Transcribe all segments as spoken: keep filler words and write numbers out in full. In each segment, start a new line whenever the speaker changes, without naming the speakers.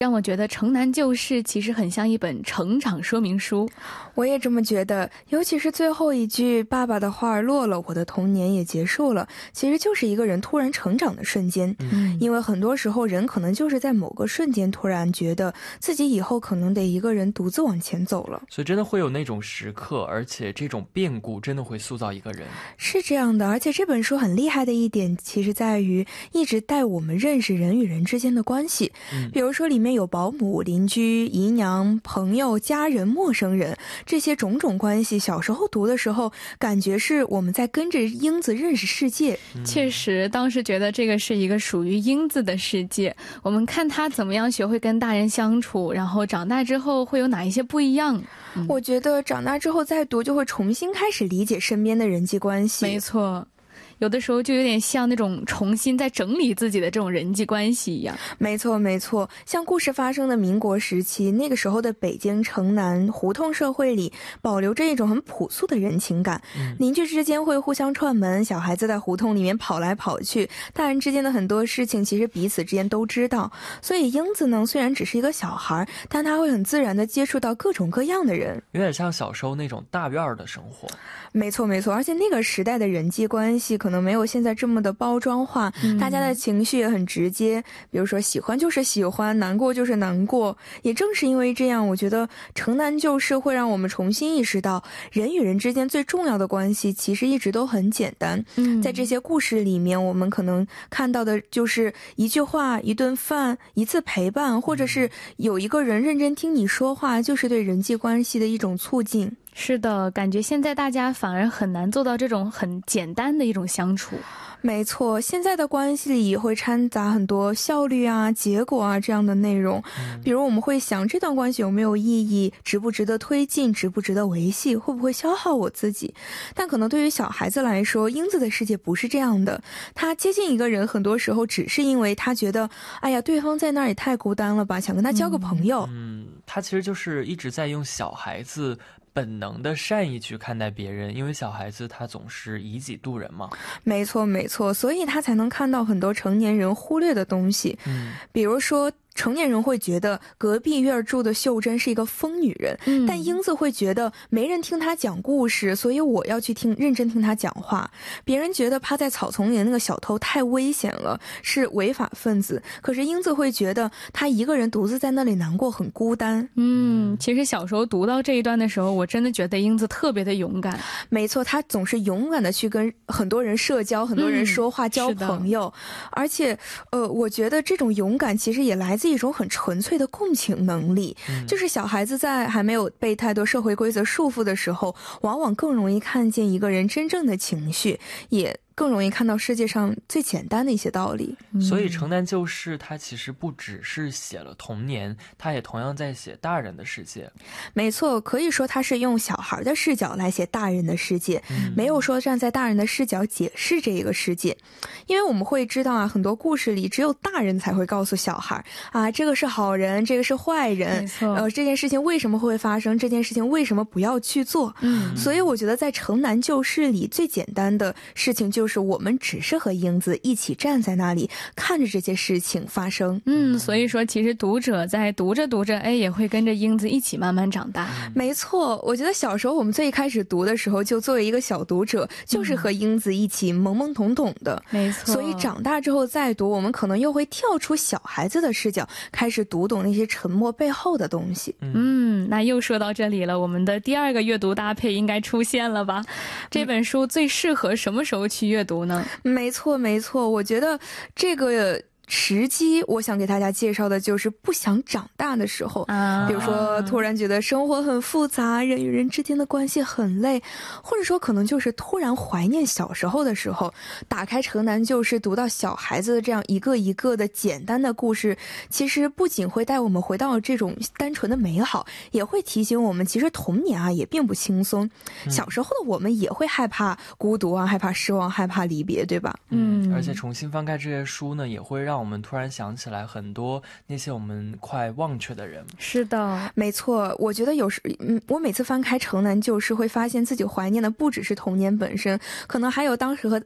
让我觉得《城南旧事》其实很像一本成长说明书。
我也这么觉得，尤其是最后一句爸爸的话儿落了，我的童年也结束了，其实就是一个人突然成长的瞬间。
嗯，
因为很多时候人可能就是在某个瞬间突然觉得自己以后可能得一个人独自往前走了。
所以真的会有那种时刻，而且这种变故真的会塑造一个人。
是这样的，而且这本书很厉害的一点其实在于一直带我们认识人与人之间的关系。
嗯，
比如说里面有保姆、邻居、姨娘、朋友、家人、陌生人，这些种种关系，小时候读的时候感觉是我们在跟着英子认识世界。
确实当时觉得这个是一个属于英子的世界，我们看他怎么样学会跟大人相处，然后长大之后会有哪一些不一样。嗯，
我觉得长大之后再读就会重新开始理解身边的人际关系。
没错，有的时候就有点像那种重新在整理自己的这种人际关系一样。
没错没错，像故事发生的民国时期，那个时候的北京城南胡同社会里保留着一种很朴素的人情感。
嗯，
邻居之间会互相串门，小孩子在胡同里面跑来跑去，大人之间的很多事情其实彼此之间都知道。所以英子呢，虽然只是一个小孩，但他会很自然地接触到各种各样的人。
有点像小时候那种大院儿的生活。
没错没错，而且那个时代的人际关系可能没有现在这么的包装化，
嗯
大家的情绪也很直接，比如说喜欢就是喜欢，难过就是难过。也正是因为这样，我觉得城南旧事会让我们重新意识到人与人之间最重要的关系其实一直都很简单。
嗯，
在这些故事里面，我们可能看到的就是一句话、一顿饭、一次陪伴，或者是有一个人认真听你说话，就是对人际关系的一种促进。
是的，感觉现在大家反而很难做到这种很简单的一种相处。
没错，现在的关系里会掺杂很多效率啊、结果啊这样的内容。比如我们会想这段关系有没有意义，值不值得推进，值不值得维系，会不会消耗我自己。但可能对于小孩子来说，英子的世界不是这样的。他接近一个人很多时候只是因为他觉得哎呀，对方在那儿也太孤单了吧，想跟他交个朋友。
嗯，他其实就是一直在用小孩子本能的善意去看待别人，因为小孩子他总是以己度人嘛。
没错没错，所以他才能看到很多成年人忽略的东西。
嗯，
比如说成年人会觉得隔壁院住的秀珍是一个疯女人，
嗯，
但英子会觉得没人听她讲故事，所以我要去听，认真听她讲话。别人觉得趴在草丛里的那个小偷太危险了，是违法分子，可是英子会觉得她一个人独自在那里难过，很孤单。
嗯，其实小时候读到这一段的时候，我真的觉得英子特别的勇敢。
没错，她总是勇敢的去跟很多人社交，很多人说话，
嗯，
交朋友。而且呃，我觉得这种勇敢其实也来自一种很纯粹的共情能力。
嗯，
就是小孩子在还没有被太多社会规则束缚的时候，往往更容易看见一个人真正的情绪，也更容易看到世界上最简单的一些道理。
所以城南旧事它其实不只是写了童年，它也同样在写大人的世界。
没错，可以说它是用小孩的视角来写大人的世界，
嗯，
没有说站在大人的视角解释这一个世界。因为我们会知道啊，很多故事里只有大人才会告诉小孩啊，这个是好人，这个是坏人，
没错，
呃，这件事情为什么会发生，这件事情为什么不要去做。
嗯，
所以我觉得在城南旧事里最简单的事情就是我们只是和英子一起站在那里看着这些事情发生。
嗯，所以说其实读者在读着读着，哎，也会跟着英子一起慢慢长大。
没错，我觉得小时候我们最开始读的时候，就作为一个小读者，就是和英子一起懵懵懂懂的。
没错，
所以长大之后再读，我们可能又会跳出小孩子的视角，开始读懂那些沉默背后的东西。
嗯，那又说到这里了，我们的第二个阅读搭配应该出现了吧？这本书最适合什么时候去阅读呢？
没错没错，我觉得这个时机我想给大家介绍的就是不想长大的时候、啊、比如说突然觉得生活很复杂，人与人之间的关系很累，或者说可能就是突然怀念小时候的时候，打开城南旧事，读到小孩子的这样一个一个的简单的故事，其实不仅会带我们回到这种单纯的美好，也会提醒我们其实童年啊也并不轻松、嗯、小时候的我们也会害怕孤独啊，害怕失望，害怕离别，对吧？
嗯，而且重新翻开这些书呢，也会让我们突然想起来很多那些我们快忘却的人。
是的，
没错，我觉得有时嗯，我每次翻开城南旧事，会发现自己怀念的不只是童年本身，可能还有当时和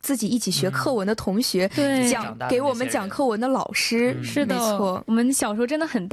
自己一起学课文的同学，
对，
讲给我们讲课文的老师。
是的，
没错，
我们小时候真的很